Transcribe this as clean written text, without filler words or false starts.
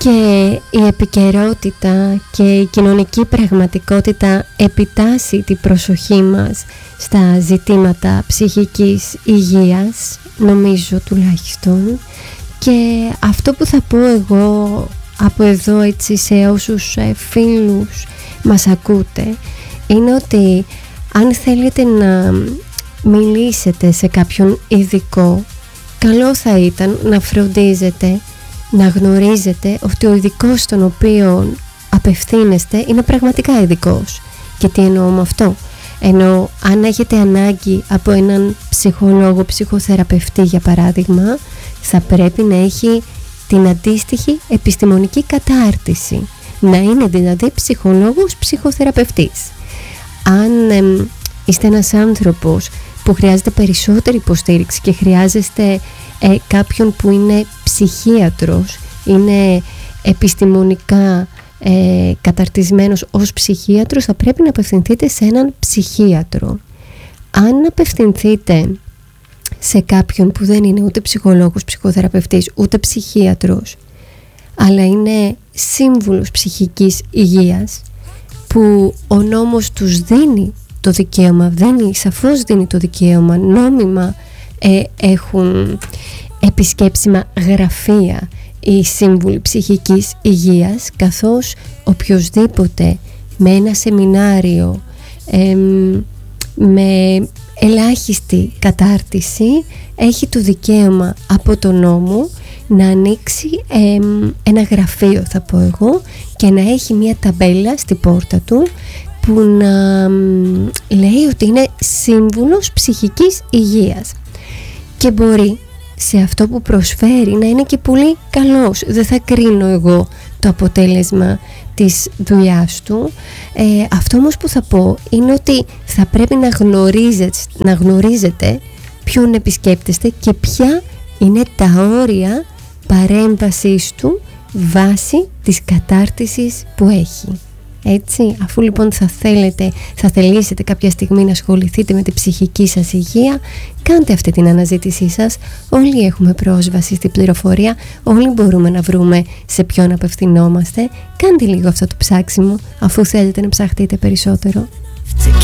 και η επικαιρότητα και η κοινωνική πραγματικότητα επιτάσσει την προσοχή μας στα ζητήματα ψυχικής υγείας, νομίζω τουλάχιστον, και αυτό που θα πω εγώ από εδώ έτσι σε όσους φίλους μας ακούτε είναι ότι αν θέλετε να μιλήσετε σε κάποιον ειδικό, καλό θα ήταν να φροντίζετε να γνωρίζετε ότι ο ειδικός στον οποίο απευθύνεστε είναι πραγματικά ειδικός. Και τι εννοώ με αυτό? Εννοώ, αν έχετε ανάγκη από έναν ψυχολόγο, ψυχοθεραπευτή για παράδειγμα, θα πρέπει να έχει την αντίστοιχη επιστημονική κατάρτιση, να είναι δηλαδή ψυχολόγος, ψυχοθεραπευτής. Αν είστε ένας άνθρωπος που χρειάζεται περισσότερη υποστήριξη και χρειάζεστε κάποιον που είναι ψυχίατρος, είναι επιστημονικά καταρτισμένος ως ψυχίατρος, θα πρέπει να απευθυνθείτε σε έναν ψυχίατρο. Αν απευθυνθείτε σε κάποιον που δεν είναι ούτε ψυχολόγος, ψυχοθεραπευτής, ούτε ψυχίατρος, αλλά είναι σύμβουλος ψυχικής υγείας, που ο νόμος τους δίνει το δικαίωμα, σαφώς δίνει το δικαίωμα, νόμιμα έχουν επισκέψιμα γραφεία οι σύμβουλοι ψυχικής υγείας, καθώς οποιοσδήποτε με ένα σεμινάριο με ελάχιστη κατάρτιση έχει το δικαίωμα από τον νόμο να ανοίξει ένα γραφείο, θα πω εγώ, και να έχει μια ταμπέλα στην πόρτα του που να λέει ότι είναι σύμβουλος ψυχικής υγείας, και μπορεί σε αυτό που προσφέρει να είναι και πολύ καλός. Δεν θα κρίνω εγώ το αποτέλεσμα της δουλειάς του. Αυτό όμως που θα πω είναι ότι θα πρέπει να γνωρίζετε ποιον επισκέπτεστε και ποια είναι τα όρια παρέμβασής του βάσει της κατάρτισης που έχει. Έτσι, αφού λοιπόν θα θελήσετε κάποια στιγμή να ασχοληθείτε με την ψυχική σας υγεία, κάντε αυτή την αναζήτησή σας. Όλοι έχουμε πρόσβαση στην πληροφορία, όλοι μπορούμε να βρούμε σε ποιον απευθυνόμαστε. Κάντε λίγο αυτό το ψάξιμο, αφού θέλετε να ψαχτείτε περισσότερο.